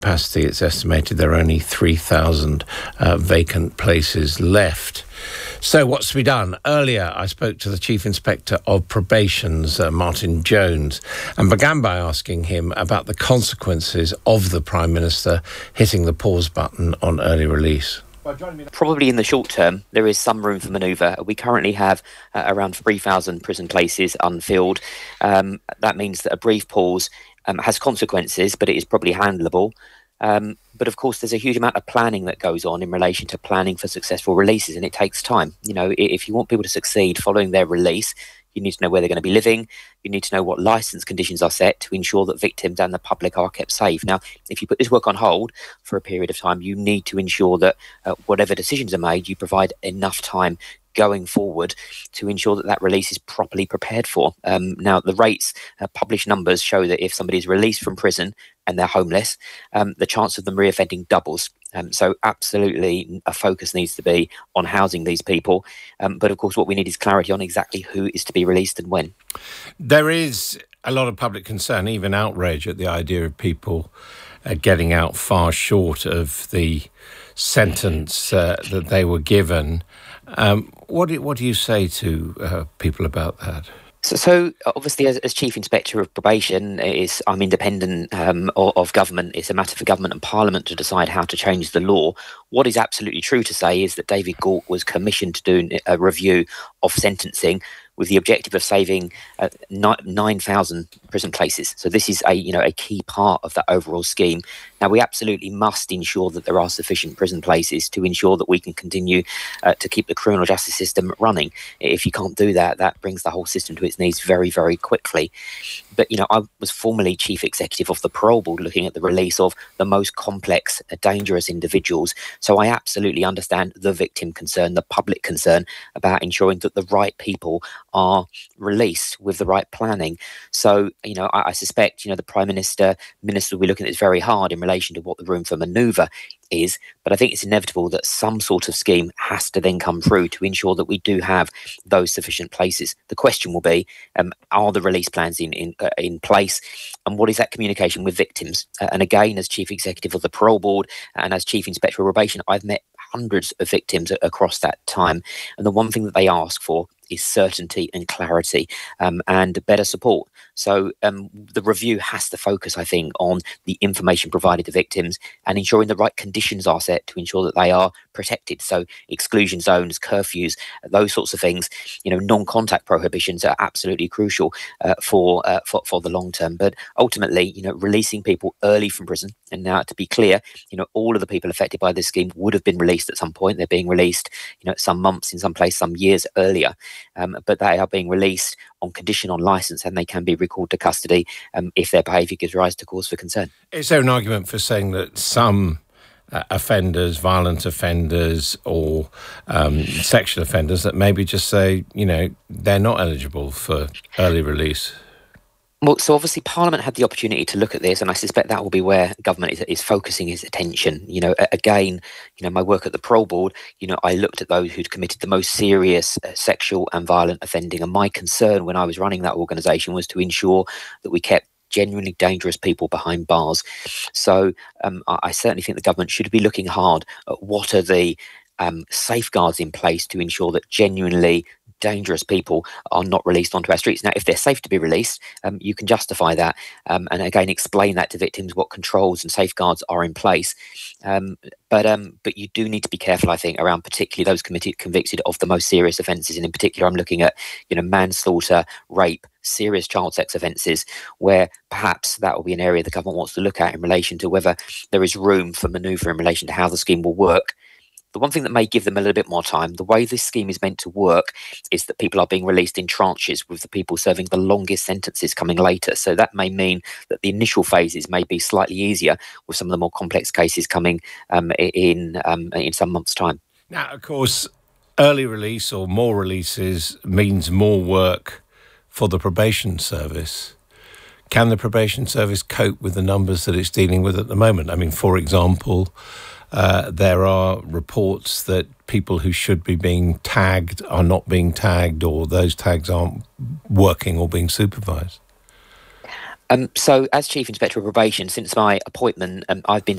capacity. It's estimated there are only 3,000 vacant places left. So what's to be done? Earlier, I spoke to the Chief Inspector of Probation's Martin Jones and began by asking him about the consequences of the Prime Minister hitting the pause button on early release. Probably in the short term, there is some room for manoeuvre. We currently have around 3,000 prison places unfilled. That means that a brief pause has consequences, but it is probably handleable. But of course, there's a huge amount of planning that goes on in relation to planning for successful releases, and it takes time. You know, if you want people to succeed following their release, you need to know where they're going to be living. You need to know what licence conditions are set to ensure that victims and the public are kept safe. Now, if you put this work on hold for a period of time, you need to ensure that whatever decisions are made, you provide enough time going forward to ensure that that release is properly prepared for. Now, the rates, published numbers show that if somebody is released from prison and they're homeless, the chance of them reoffending doubles. So absolutely a focus needs to be on housing these people. But of course, what we need is clarity on exactly who is to be released and when. There is a lot of public concern, even outrage at the idea of people getting out far short of the sentence that they were given. What do you say to people about that? So obviously, as Chief Inspector of Probation, I'm independent of government. It's a matter for government and Parliament to decide how to change the law. What is absolutely true to say is that David Gauke was commissioned to do a review of sentencing with the objective of saving 9,000 prison places. So this is a key part of that overall scheme. Now, we absolutely must ensure that there are sufficient prison places to ensure that we can continue to keep the criminal justice system running. If you can't do that, that brings the whole system to its knees very, very quickly. But, I was formerly Chief Executive of the Parole Board, looking at the release of the most complex, dangerous individuals. So I absolutely understand the victim concern, the public concern about ensuring that the right people are released with the right planning. So, I suspect, the Prime Minister will be looking at this very hard in relation to what the room for manoeuvre is, but I think it's inevitable that some sort of scheme has to then come through to ensure that we do have those sufficient places. The question will be, are the release plans in place, and what is that communication with victims? And again, as Chief Executive of the Parole Board and as Chief Inspector of Probation, I've met hundreds of victims across that time, and the one thing that they ask for is certainty and clarity and better support. So the review has to focus, I think, on the information provided to victims and ensuring the right conditions are set to ensure that they are protected. So exclusion zones, curfews, those sorts of things, non-contact prohibitions are absolutely crucial for the long term. But ultimately, releasing people early from prison, and now to be clear, all of the people affected by this scheme would have been released at some point. They're being released, some months, in some place, some years earlier. But they are being released on condition, on licence, and they can be recalled to custody if their behaviour gives rise to cause for concern. Is there an argument for saying that some offenders, violent offenders or sexual offenders, that maybe just say, they're not eligible for early release? Well, so obviously Parliament had the opportunity to look at this, and I suspect that will be where government is focusing its attention. Again, my work at the Parole Board, I looked at those who'd committed the most serious sexual and violent offending, and my concern when I was running that organisation was to ensure that we kept genuinely dangerous people behind bars. So I certainly think the government should be looking hard at what are the safeguards in place to ensure that genuinely dangerous people are not released onto our streets. Now, if they're safe to be released, you can justify that and again explain that to victims, what controls and safeguards are in place. But you do need to be careful, I think, around particularly those convicted of the most serious offences, and in particular I'm looking at manslaughter, rape, serious child sex offences, where perhaps that will be an area the government wants to look at in relation to whether there is room for manoeuvre in relation to how the scheme will work. The one thing that may give them a little bit more time, the way this scheme is meant to work is that people are being released in tranches, with the people serving the longest sentences coming later. So that may mean that the initial phases may be slightly easier, with some of the more complex cases coming in some months' time. Now, of course, early release or more releases means more work for the probation service. Can the probation service cope with the numbers that it's dealing with at the moment? I mean, for example, there are reports that people who should be being tagged are not being tagged, or those tags aren't working or being supervised. So, as Chief Inspector of Probation, since my appointment, I've been